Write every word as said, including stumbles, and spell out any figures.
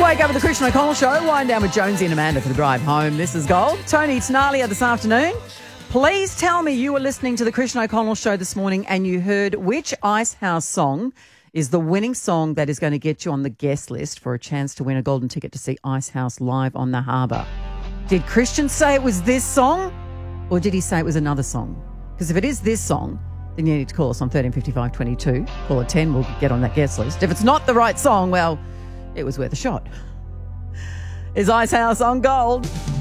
wake up with the Christian O'Connell Show. Wind down with Jonesy and Amanda for the drive home. This is Gold. Tony Tenalia this afternoon. Please tell me you were listening to the Christian O'Connell Show this morning and you heard which Icehouse song is the winning song that is going to get you on the guest list for a chance to win a golden ticket to see Icehouse live on the harbour. Did Christian say it was this song or did he say it was another song? Because if it is this song, then you need to call us on thirteen fifty-five twenty-two. Call at ten, we'll get on that guest list. If it's not the right song, well, it was worth a shot. Is Icehouse on Gold?